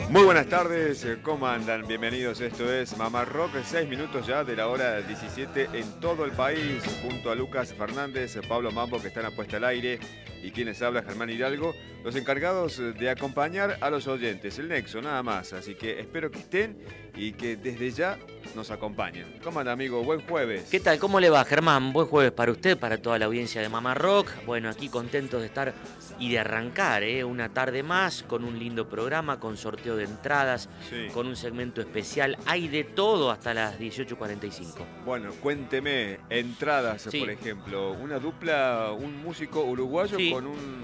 Muy buenas tardes, ¿cómo andan? Bienvenidos, esto es Mamá Rock, 6 minutos ya de la hora 17 en todo el país, junto a Lucas Fernández, Pablo Mambo, que están a puesta al aire, y quienes habla, Germán Hidalgo, los encargados de acompañar a los oyentes, el nexo, nada más, así que espero que estén y que desde ya nos acompañen. ¿Cómo anda, amigo? Buen jueves. ¿Qué tal? ¿Cómo le va, Germán? Buen jueves para usted, para toda la audiencia de Mamá Rock. Bueno, aquí contentos de estar y de arrancar, una tarde más con un lindo programa, con sorteo de entradas, Sí. con un segmento especial. Hay de todo hasta las 18:45. Bueno, cuénteme, entradas, Sí. por ejemplo, una dupla, un músico uruguayo Sí. con un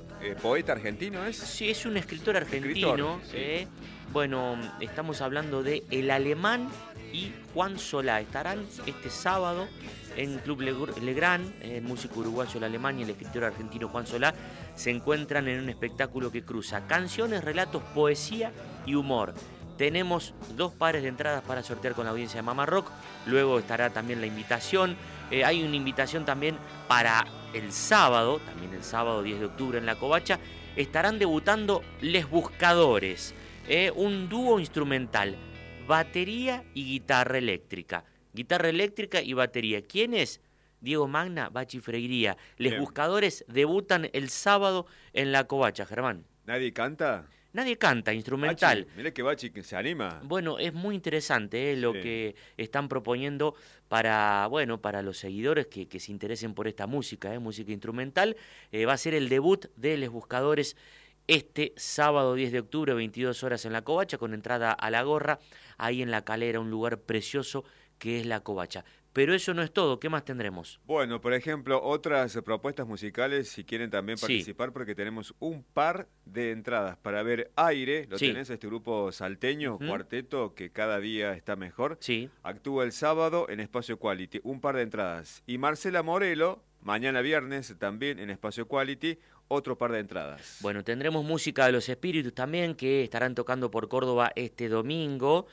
poeta argentino, ¿es? Sí, es un escritor argentino. Sí. Bueno, estamos hablando de El Alemán y Juan Solá. Estarán este sábado en Club Legrand, el músico uruguayo El Alemán y el escritor argentino Juan Solá se encuentran en un espectáculo que cruza canciones, relatos, poesía y humor. Tenemos 2 pares de entradas para sortear con la audiencia de Mamá Rock. Luego estará también la invitación. Hay una invitación también para el sábado, también el sábado 10 de octubre en La Covacha. Estarán debutando Les Buscadores, un dúo instrumental, batería y guitarra eléctrica. Guitarra eléctrica y batería. ¿Quién es? Diego Magna, Bachi Freiría. Les Bien. Buscadores debutan el sábado en La Covacha, Germán. ¿Nadie canta? Nadie canta, instrumental. Bachi, mire que Bachi que se anima. Bueno, es muy interesante lo Sí. que están proponiendo para los seguidores que se interesen por esta música, música instrumental. Va a ser el debut de Les Buscadores este sábado 10 de octubre, 22 horas en La Covacha, con entrada a la gorra, ahí en La Calera, un lugar precioso que es La Covacha. Pero eso no es todo, ¿qué más tendremos? Bueno, por ejemplo, otras propuestas musicales, si quieren también Sí. participar, porque tenemos un par de entradas para ver Aire, lo Sí. tenés, este grupo salteño, Ujú. cuarteto, que cada día está mejor. Sí. Actúa el sábado en Espacio Quality, un par de entradas. Y Marcela Morelo, mañana viernes, también en Espacio Quality, otro par de entradas. Bueno, tendremos música de los Espíritus también, que estarán tocando por Córdoba este domingo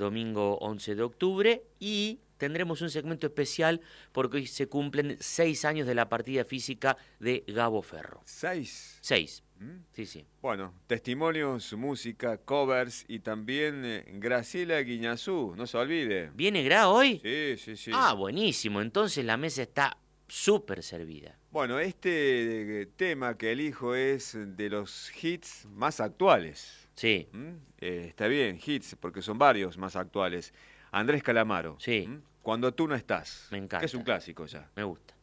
11 de octubre, y tendremos un segmento especial porque hoy se cumplen 6 años de la partida física de Gabo Ferro. 6. 6. ¿Mm? Sí. Bueno, testimonios, música, covers y también Graciela Guiñazú, no se olvide. ¿Viene Gra hoy? Sí. Ah, buenísimo. Entonces la mesa está súper servida. Bueno, este tema que elijo es de los hits más actuales. Sí, Está bien, hits, porque son varios más actuales. Andrés Calamaro. Sí. Cuando tú no estás. Me encanta. Que es un clásico ya. me gusta.